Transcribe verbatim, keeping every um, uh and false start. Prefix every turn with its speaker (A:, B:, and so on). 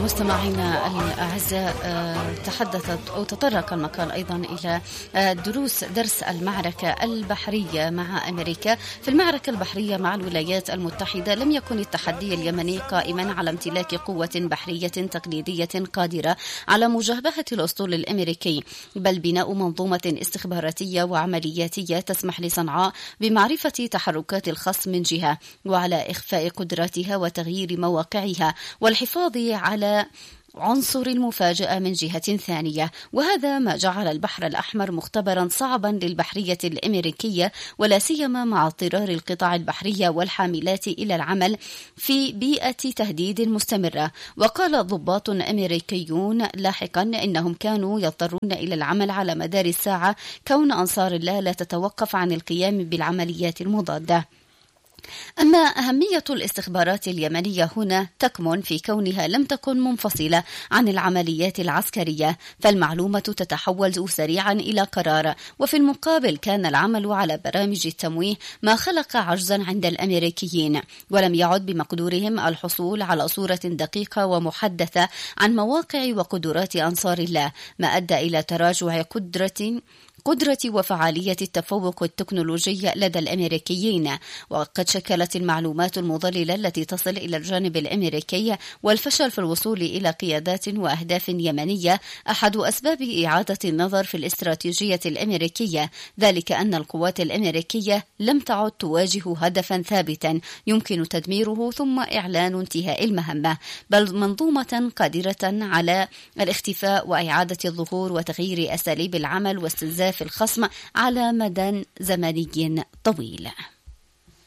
A: مستمعينا الأعزاء، تحدثت أو تطرق المقال أيضا إلى دروس درس المعركة البحرية مع أمريكا. في المعركة البحرية مع الولايات المتحدة لم يكن التحدي اليمني قائما على امتلاك قوة بحرية تقليدية قادرة على مجابهة الأسطول الأمريكي، بل بناء منظومة استخباراتية وعملياتية تسمح لصنعاء بمعرفة تحركات الخصم من جهة، وعلى إخفاء قدراتها وتغيير مواقعها والحفاظ على عنصر المفاجأة من جهة ثانية. وهذا ما جعل البحر الأحمر مختبرا صعبا للبحرية الأمريكية، ولا سيما مع اضطرار القطاع البحرية والحاملات إلى العمل في بيئة تهديد مستمرة. وقال ضباط أمريكيون لاحقا إنهم كانوا يضطرون إلى العمل على مدار الساعة كون أنصار الله لا تتوقف عن القيام بالعمليات المضادة. أما أهمية الاستخبارات اليمنية هنا تكمن في كونها لم تكن منفصلة عن العمليات العسكرية، فالمعلومة تتحول سريعا إلى قرار. وفي المقابل كان العمل على برامج التمويه ما خلق عجزا عند الأمريكيين، ولم يعد بمقدورهم الحصول على صورة دقيقة ومحدثة عن مواقع وقدرات أنصار الله، ما أدى إلى تراجع قدرة قدرة وفعالية التفوق التكنولوجي لدى الأمريكيين. وقد شكلت المعلومات المضللة التي تصل إلى الجانب الأمريكي والفشل في الوصول إلى قيادات وأهداف يمنية أحد أسباب إعادة النظر في الاستراتيجية الأمريكية، ذلك أن القوات الأمريكية لم تعد تواجه هدفا ثابتا يمكن تدميره ثم إعلان انتهاء المهمة، بل منظومة قادرة على الاختفاء وإعادة الظهور وتغيير أساليب العمل واستنزاف الخصم على مدى زمني طويل.